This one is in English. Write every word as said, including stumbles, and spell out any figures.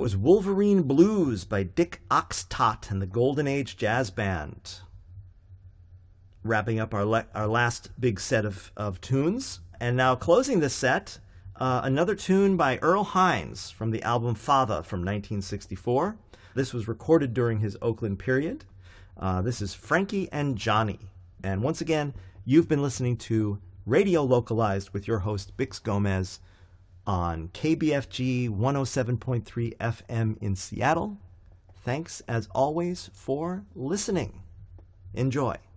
That was Wolverine Blues by Dick Oxtott and the Golden Age Jazz Band. Wrapping up our le- our last big set of, of tunes. And now closing this set, uh, another tune by Earl Hines from the album Father from nineteen sixty-four. This was recorded during his Oakland period. Uh, this is Frankie and Johnny. And once again, you've been listening to Radio Localized with your host, Bix Gomez, on K B F G one oh seven point three F M in Seattle. Thanks, as always, for listening. Enjoy.